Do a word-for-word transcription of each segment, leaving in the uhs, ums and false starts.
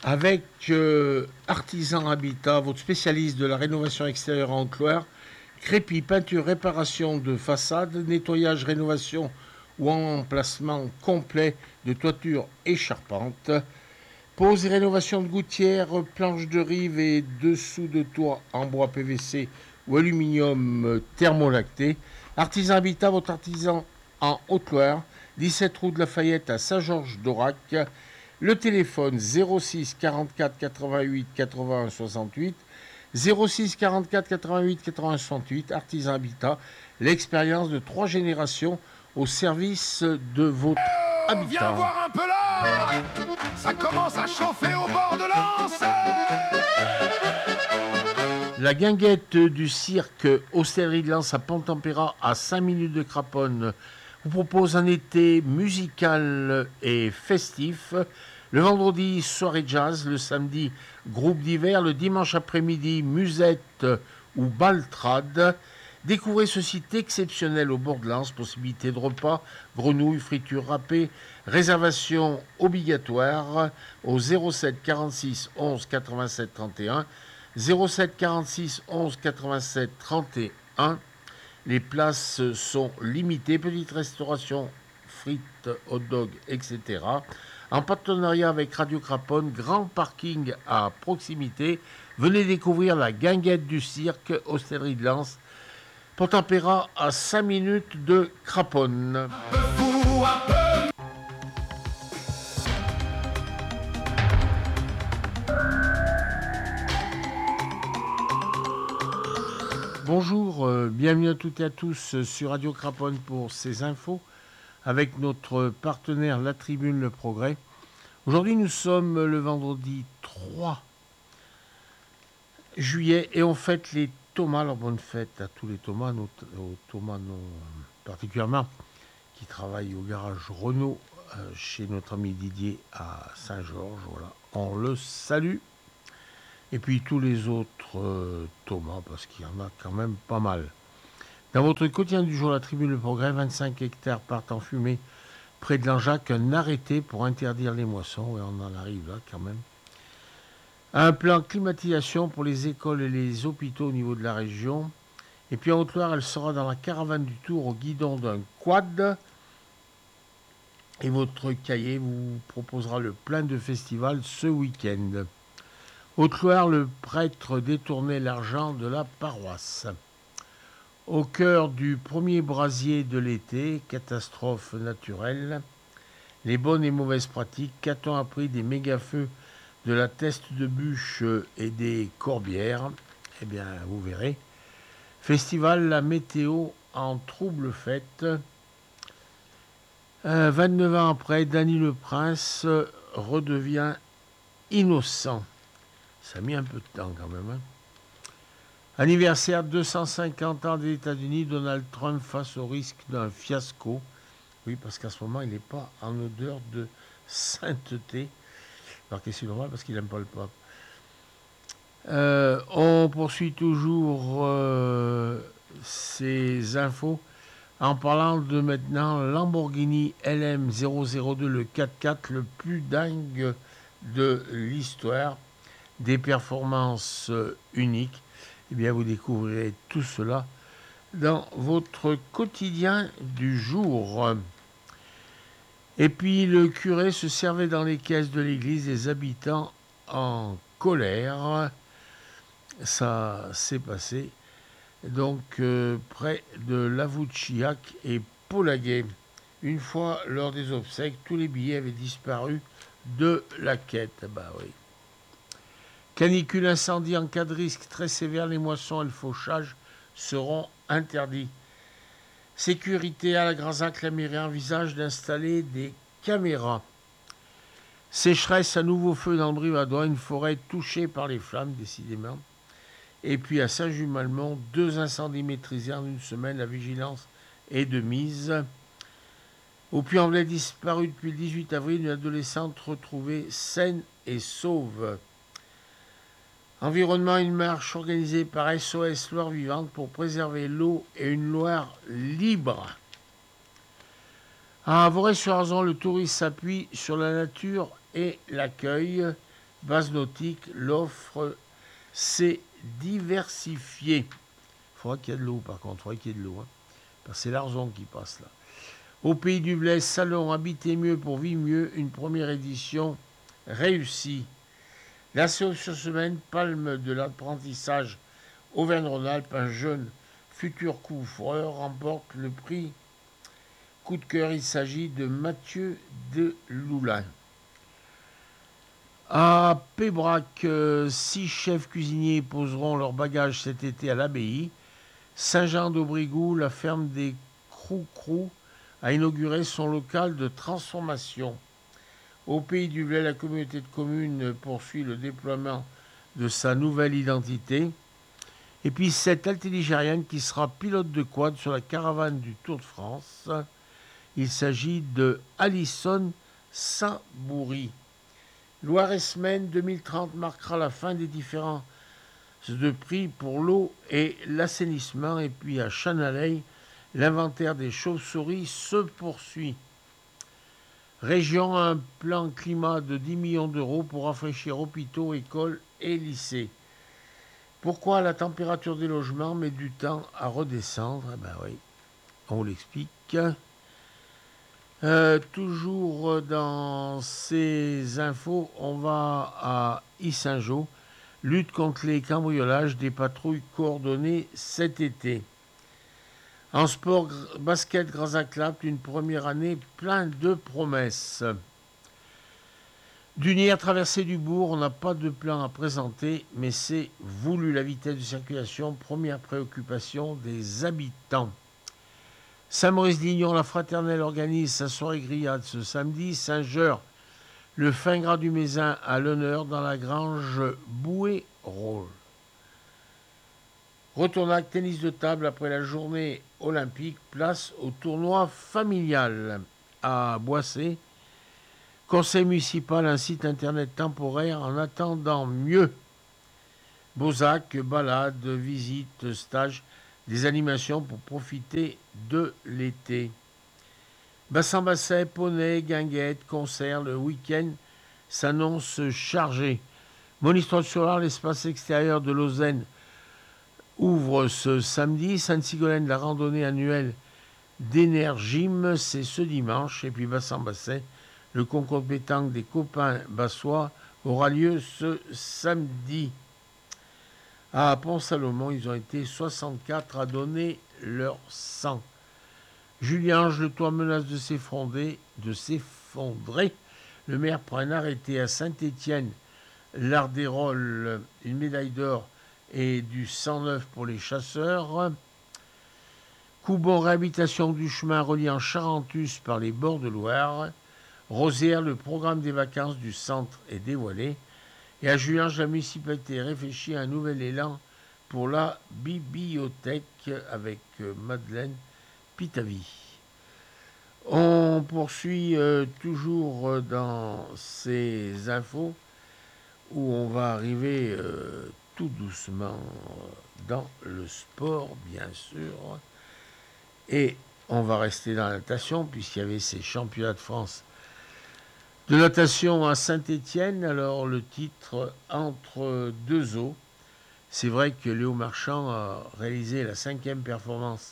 avec euh, Artisan Habitat, votre spécialiste de la rénovation extérieure en Haute-Loire. Crépi, peinture, réparation de façade, nettoyage, rénovation ou emplacement complet de toiture et charpente. Pose et rénovation de gouttières, planches de rive et dessous de toit en bois P V C ou aluminium thermolacté. Artisan Habitat, votre artisan en Haute-Loire, dix-sept rue de Lafayette à Saint-Georges-d'Aurac. Le téléphone zéro six quarante-quatre quatre-vingt-huit quatre-vingt-un soixante-huit, zéro six quarante-quatre quatre-vingt-huit quatre-vingt-un soixante-huit, Artisan Habitat, l'expérience de trois générations au service de votre oh, habitat. Viens voir un peu là, ça commence à chauffer au bord de l'Anse. La guinguette du cirque Hostellerie de Lens à Pont-Tempéra à cinq minutes de Craponne vous propose un été musical et festif. Le vendredi, soirée jazz. Le samedi, groupe d'hiver. Le dimanche après-midi, musette ou baltrade. Découvrez ce site exceptionnel au bord de Lens. Possibilité de repas, grenouilles, fritures râpées. Réservation obligatoire au zéro sept quarante-six onze quatre-vingt-sept trente et un. zéro sept quarante-six onze quatre-vingt-sept trente et un. Les places sont limitées. Petite restauration, frites, hot dog, et cetera. En partenariat avec Radio Craponne, grand parking à proximité. Venez découvrir la guinguette du cirque, Hostellerie de Lens. Pont-Tempéra à cinq minutes de Craponne. Un peu fou, un peu. Bonjour, euh, bienvenue à toutes et à tous sur Radio Craponne pour ces infos avec notre partenaire La Tribune Le Progrès. Aujourd'hui, nous sommes le vendredi trois juillet et on fête les Thomas. Alors bonne fête à tous les Thomas, nos, aux Thomas non, particulièrement, qui travaillent au garage Renault euh, chez notre ami Didier à Saint-Georges. Voilà, on le salue. Et puis tous les autres euh, Thomas, parce qu'il y en a quand même pas mal. Dans votre quotidien du jour, La Tribune Le Progrès, vingt-cinq hectares partent en fumée près de Langeac, un arrêté pour interdire les moissons, et on en arrive là quand même. Un plan climatisation pour les écoles et les hôpitaux au niveau de la région. Et puis en Haute-Loire, elle sera dans la caravane du Tour au guidon d'un quad. Et votre cahier vous proposera le plein de festival ce week-end. Haute-Loire, le prêtre détournait l'argent de la paroisse. Au cœur du premier brasier de l'été, catastrophe naturelle, les bonnes et mauvaises pratiques, qu'a-t-on appris des méga-feux de la Teste de Bûche et des Corbières? Eh bien, vous verrez. Festival La Météo en trouble fête. Euh, vingt-neuf ans après, Dany le Prince redevient innocent. Ça a mis un peu de temps quand même. Hein. Anniversaire deux cent cinquante ans des États-Unis, Donald Trump face au risque d'un fiasco. Oui, parce qu'à ce moment, il n'est pas en odeur de sainteté. Alors qu'est-ce qu'il normal parce qu'il n'aime pas le pape. Euh, on poursuit toujours euh, ces infos en parlant de maintenant Lamborghini L M zéro zéro deux, le quatre-quatre, le plus dingue de l'histoire. Des performances uniques, eh bien vous découvrirez tout cela dans votre quotidien du jour. Et puis le curé se servait dans les caisses de l'église des habitants en colère. Ça s'est passé donc euh, près de Lavouchiac et Polaguet. Une fois lors des obsèques, tous les billets avaient disparu de la quête. Bah oui. Canicule, incendie en cas de risque très sévère, les moissons et le fauchage seront interdits. Sécurité à la Granzac, la mairie envisage d'installer des caméras. Sécheresse, à nouveau feu dans le Brivadois, une forêt touchée par les flammes, décidément. Et puis à Saint-Just-Malmont, deux incendies maîtrisés en une semaine, la vigilance est de mise. Au Puy-en-Velay, disparu depuis le dix-huit avril, une adolescente retrouvée saine et sauve. Environnement, une marche organisée par S O S Loire Vivante pour préserver l'eau et une Loire libre. À Vorey-sur-Arzon, le tourisme s'appuie sur la nature et l'accueil. base nautique, l'offre s'est diversifiée. Il faudra qu'il y ait de l'eau, par contre, il faudra qu'il y ait de l'eau. Hein, parce que c'est l'argent qui passe là. Au Pays du Blaise, salon Habiter mieux pour vivre mieux, une première édition réussie. L'association semaine Palme de l'apprentissage Auvergne-Rhône-Alpes, un jeune futur couvreur remporte le prix coup de cœur. Il s'agit de Mathieu de Loulin. À Pébrac, euh, six chefs cuisiniers poseront leurs bagages cet été à l'abbaye. Saint-Jean-d'Aubrigou, la ferme des Crou-Crou, a inauguré son local de transformation. Au Pays du Blaise, la communauté de communes poursuit le déploiement de sa nouvelle identité. Et puis cette altéligérienne qui sera pilote de quad sur la caravane du Tour de France. Il s'agit de Alison Saint-Bourry. Loire-et-Semaine deux mille trente marquera la fin des différents de prix pour l'eau et l'assainissement. Et puis à Chanaley, l'inventaire des chauves-souris se poursuit. Région, un plan climat de dix millions d'euros pour rafraîchir hôpitaux, écoles et lycées. Pourquoi la température des logements met du temps à redescendre? Eh ben oui, on l'explique. Euh, toujours dans ces infos, on va à Yssingeaux. Lutte contre les cambriolages, des patrouilles coordonnées cet été. En sport, basket Grazaclap, une première année pleine de promesses. Dunière, traversée du bourg, on n'a pas de plan à présenter, mais c'est voulu. La vitesse de circulation, première préoccupation des habitants. Saint-Maurice-Lignon, la Fraternelle organise sa soirée grillade ce samedi. Saint-Jeur, le fin gras du Mézin à l'honneur dans la grange Bouet-Rôle. Retournac, tennis de table après la journée olympique, place au tournoi familial à Boissé. Conseil municipal, un site internet temporaire en attendant mieux. Beauzac, balades, visites, stages, des animations pour profiter de l'été. Bassin-Basset, poney, guinguette, concert, le week-end s'annonce chargé. Monistrol-sur-Loire, l'espace extérieur de Lausanne ouvre ce samedi. Sainte-Sigolène, la randonnée annuelle d'Énergime, c'est ce dimanche. Et puis Bassin-Basset, le concours de pétanque des copains bassois aura lieu ce samedi. À Pont-Salomon, ils ont été soixante-quatre à donner leur sang. Julien-Ange, le toit menace de s'effondrer, de s'effondrer. Le maire prend un arrêté à Saint-Étienne, l'Ardérol, une médaille d'or et du cent neuf pour les chasseurs. Coubon, réhabilitation du chemin reliant Charentus par les bords de Loire. Rosière, le programme des vacances du centre est dévoilé. Et à Julien-Ange, la municipalité réfléchit à un nouvel élan pour la bibliothèque avec Madeleine Pitavi. On poursuit euh, toujours dans ces infos où on va arriver euh, tout doucement dans le sport, bien sûr. Et on va rester dans la natation puisqu'il y avait ces championnats de France de natation à Saint-Étienne. Alors le titre entre deux eaux. C'est vrai que Léo Marchand a réalisé la cinquième performance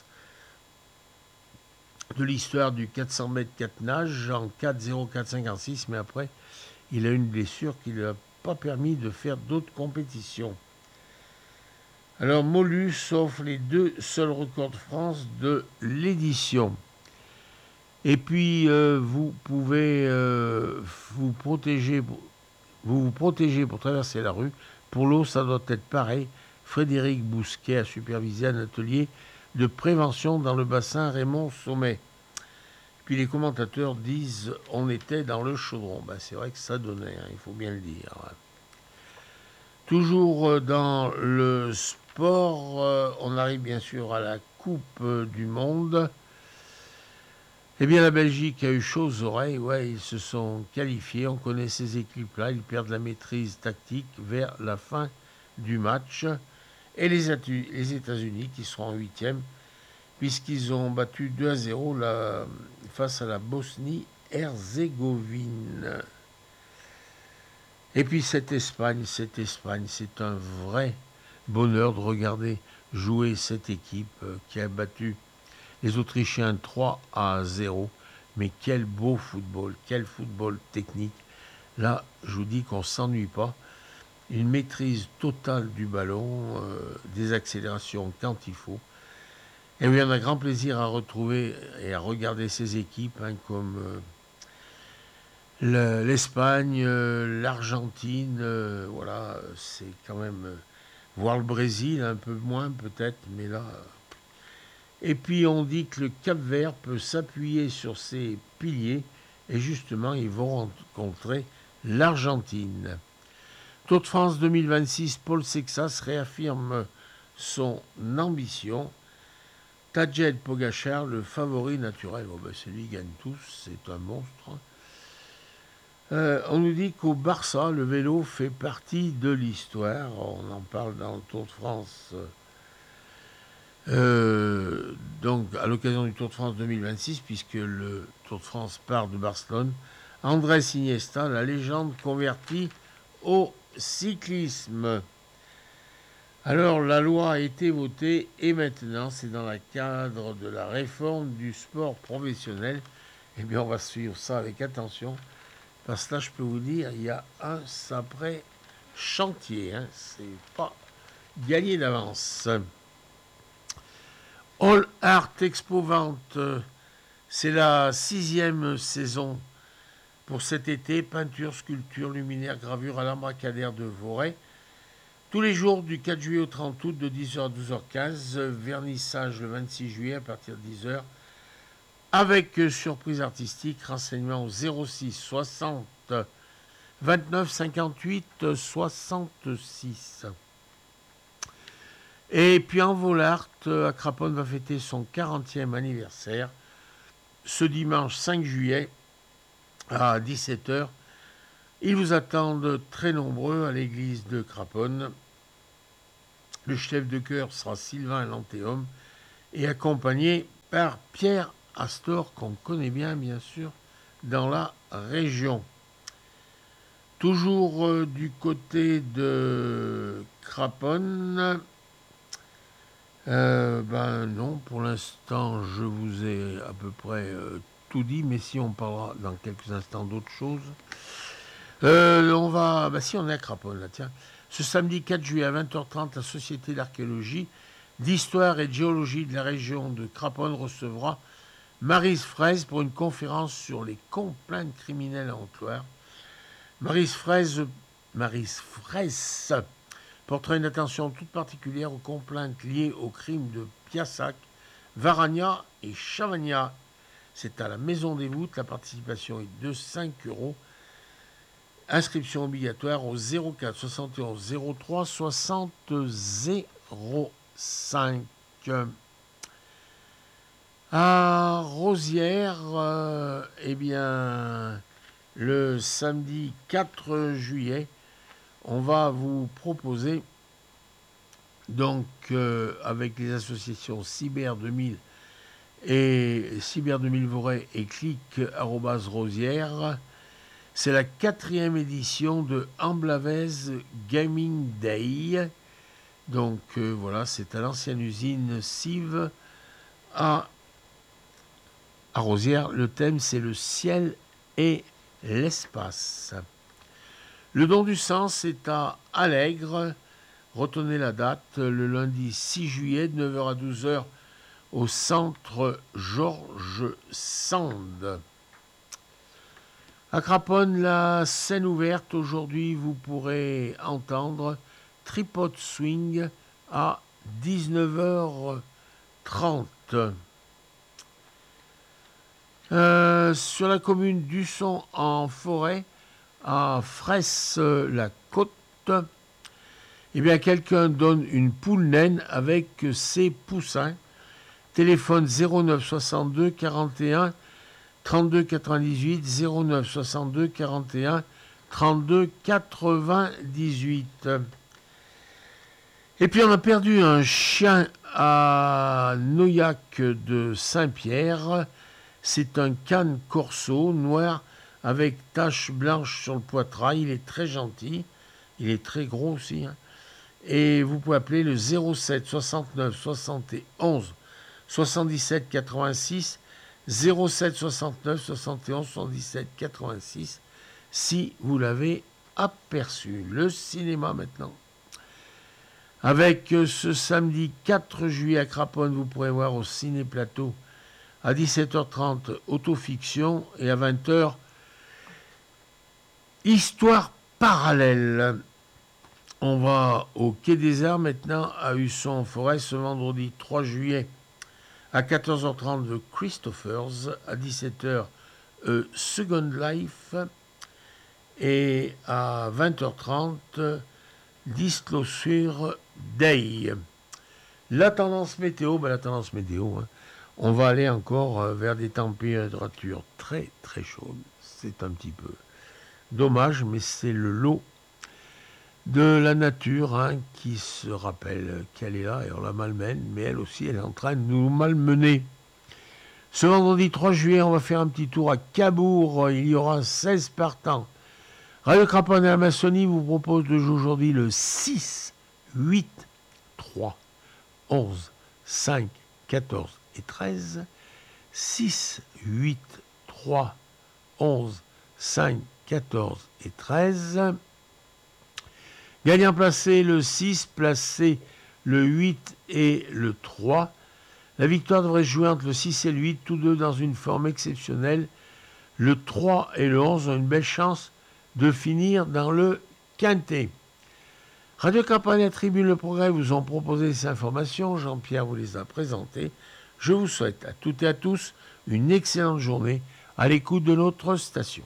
de l'histoire du quatre cents mètres quatre nages en quatre zéro quatre cinquante-six, mais après il a eu une blessure qui ne lui a pas permis de faire d'autres compétitions. Alors Molus offre les deux seuls records de France de l'édition. Et puis euh, vous pouvez euh, vous protéger, vous vous protégez pour traverser la rue. Pour l'eau, ça doit être pareil. Frédéric Bousquet a supervisé un atelier de prévention dans le bassin Raymond Sommet. Puis les commentateurs disent on était dans le chaudron. Ben, c'est vrai que ça donnait, hein, il faut bien le dire. Toujours dans le sport, euh, on arrive bien sûr à la Coupe du Monde. Eh bien, la Belgique a eu chaud aux oreilles. Ouais, ils se sont qualifiés. On connaît ces équipes-là. Ils perdent la maîtrise tactique vers la fin du match. Et les, atu- les États-Unis qui seront en huitième, puisqu'ils ont battu deux à zéro la, face à la Bosnie-Herzégovine. Et puis cette Espagne, cette Espagne, c'est un vrai bonheur de regarder jouer cette équipe euh, qui a battu les Autrichiens trois à zéro. Mais quel beau football, quel football technique. Là, je vous dis qu'on ne s'ennuie pas. Une maîtrise totale du ballon, euh, des accélérations quand il faut. Et oui, on a grand plaisir à retrouver et à regarder ces équipes hein, comme euh, le, l'Espagne, euh, l'Argentine. Euh, voilà, c'est quand même... Euh, voir le Brésil, un peu moins peut-être, mais là... Euh, et puis on dit que le Cap-Vert peut s'appuyer sur ses piliers et justement ils vont rencontrer l'Argentine. Tour de France deux mille vingt-six, Paul Sexas réaffirme son ambition. Tadej Pogacar, le favori naturel. Oh ben c'est lui qui gagne tous, c'est un monstre. Euh, on nous dit qu'au Barça, le vélo fait partie de l'histoire. On en parle dans le Tour de France. Euh, donc à l'occasion du Tour de France deux mille vingt-six, puisque le Tour de France part de Barcelone, Andrés Iniesta, la légende convertie au cyclisme. Alors la loi a été votée et maintenant c'est dans le cadre de la réforme du sport professionnel. Eh bien on va suivre ça avec attention, parce que là je peux vous dire, il y a un sacré chantier, hein, c'est pas gagné d'avance. All Art Expo Vente, c'est la sixième saison pour cet été. Peinture, sculpture, luminaire, gravure à l'embracadaire de Voray. Tous les jours du quatre juillet au trente août de dix heures à douze heures quinze. Vernissage le vingt-six juillet à partir de dix heures. Avec surprise artistique, renseignement au zéro six soixante vingt-neuf cinquante-huit soixante-six. Et puis en Volart, à Craponne va fêter son quarantième anniversaire ce dimanche cinq juillet à dix-sept heures. Ils vous attendent très nombreux à l'église de Craponne. Le chef de chœur sera Sylvain Lantéum et accompagné par Pierre Astor, qu'on connaît bien, bien sûr, dans la région. Toujours euh, du côté de Craponne, euh, ben non, pour l'instant, je vous ai à peu près euh, tout dit, mais si on parlera dans quelques instants d'autres choses. Euh, on va, ben si on est à Craponne, là, tiens. Ce samedi quatre juillet à vingt heures trente, la Société d'archéologie, d'histoire et de géologie de la région de Craponne recevra Maryse Fraise pour une conférence sur les complaintes criminelles en Haute-Loire. Maryse Fraise, Maryse Fraise portera une attention toute particulière aux complaintes liées aux crimes de Piassac, Varagna et Chavagna. C'est à la Maison des Voûtes. La participation est de cinq euros. Inscription obligatoire au zéro quatre soixante et onze zéro trois soixante zéro cinq. À Rosières, euh, eh bien, le samedi quatre juillet, on va vous proposer, donc euh, avec les associations Cyber deux mille et Cyber deux mille Voray et Clic arobase Rosières, c'est la quatrième édition de Amblavez Gaming Day. Donc euh, voilà, c'est à l'ancienne usine Cive à, à Rosières. Le thème, c'est le ciel et l'espace. Le don du sang, c'est à Allègre. Retenez la date, le lundi six juillet, de neuf heures à douze heures, au centre Georges Sand. À Craponne, la scène ouverte. Aujourd'hui, vous pourrez entendre Tripod Swing à dix-neuf heures trente. Euh, sur la commune d'Usson en forêt, à Fraisse-la-Côte, eh bien, quelqu'un donne une poule naine avec ses poussins. Téléphone zéro neuf soixante-deux quarante et un trente-deux quatre-vingt-dix-huit, zéro neuf soixante-deux quarante et un trente-deux quatre-vingt-dix-huit. Et puis on a perdu un chien à Noyac de Saint-Pierre. C'est un cane corso noir avec taches blanches sur le poitrail. Il est très gentil, il est très gros aussi. Hein. Et vous pouvez appeler le zéro sept soixante-neuf soixante et onze soixante-dix-sept quatre-vingt-six, zéro sept soixante-neuf soixante et onze soixante-dix-sept quatre-vingt-six, si vous l'avez aperçu. Le cinéma maintenant. Avec ce samedi quatre juillet à Craponne, vous pourrez voir au Ciné Plateau à dix-sept heures trente Autofiction et à vingt heures Histoire parallèle. On va au Quai des Arts maintenant à Husson-en-Forêt ce vendredi trois juillet à quatorze heures trente The Christophers, à dix-sept heures euh, Second Life et à vingt heures trente Disclosure Day. La tendance météo, ben la tendance météo, hein, on va aller encore euh, vers des températures très très chaudes. C'est un petit peu dommage, mais c'est le lot de la nature hein, qui se rappelle qu'elle est là et on la malmène, mais elle aussi elle est en train de nous malmener. Ce vendredi trois juillet, on va faire un petit tour à Cabourg. Il y aura seize partants. Radio Craponne et la Maçonnie vous propose de jouer aujourd'hui le six, huit, trois, onze, cinq, quatorze et treize. six, huit, trois, onze, cinq, quatorze et treize. Gagnant placé le six, placé le huit et le trois. La victoire devrait se jouer entre le six et le huit, tous deux dans une forme exceptionnelle. Le trois et le onze ont une belle chance de finir dans le quintet. Radio Craponne et Tribune Le Progrès vous ont proposé ces informations. Jean-Pierre vous les a présentées. Je vous souhaite à toutes et à tous une excellente journée à l'écoute de notre station.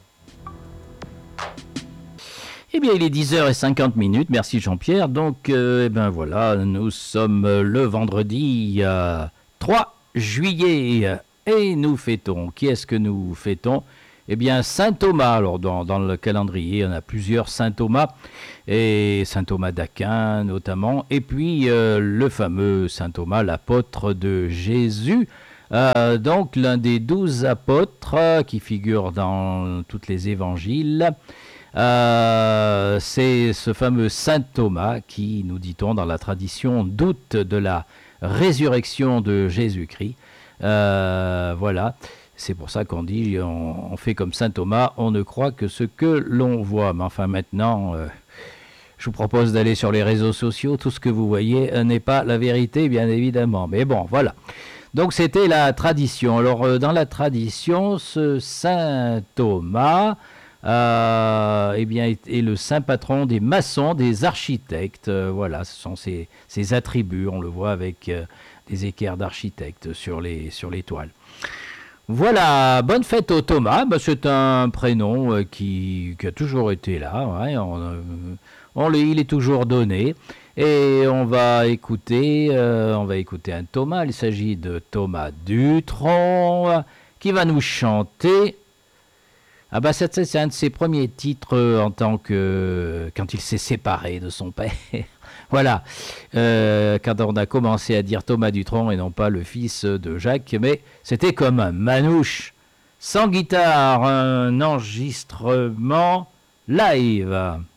Eh bien, il est dix heures cinquante. Merci Jean-Pierre. Donc, euh, eh ben voilà, nous sommes le vendredi euh, trois juillet et nous fêtons. Qui est-ce que nous fêtons ? Eh bien, Saint Thomas. Alors, dans, dans le calendrier, on a plusieurs Saint Thomas, et Saint Thomas d'Aquin notamment, et puis euh, le fameux Saint Thomas, l'apôtre de Jésus. Euh, donc, l'un des douze apôtres euh, qui figure dans tous les évangiles. Euh, c'est ce fameux Saint Thomas qui, nous dit-on, dans la tradition, doute de la résurrection de Jésus-Christ. Euh, voilà. C'est pour ça qu'on dit, on, on fait comme Saint Thomas, on ne croit que ce que l'on voit. Mais enfin maintenant, euh, je vous propose d'aller sur les réseaux sociaux. Tout ce que vous voyez euh, n'est pas la vérité, bien évidemment. Mais bon, voilà. Donc c'était la tradition. Alors euh, dans la tradition, ce Saint Thomas euh, eh bien, est, est le saint patron des maçons, des architectes. Euh, voilà, ce sont ses, ses attributs. On le voit avec euh, des équerres d'architectes sur les, sur les toiles. Voilà, bonne fête au Thomas. Ben, c'est un prénom euh, qui, qui a toujours été là. Ouais, on, euh, on, il est toujours donné. Et on va écouter, euh, on va écouter un Thomas. Il s'agit de Thomas Dutronc qui va nous chanter. Ah bah c'est, c'est un de ses premiers titres euh, en tant que quand il s'est séparé de son père. Voilà, euh, quand on a commencé à dire Thomas Dutronc et non pas le fils de Jacques, mais c'était comme un manouche, sans guitare, un enregistrement live.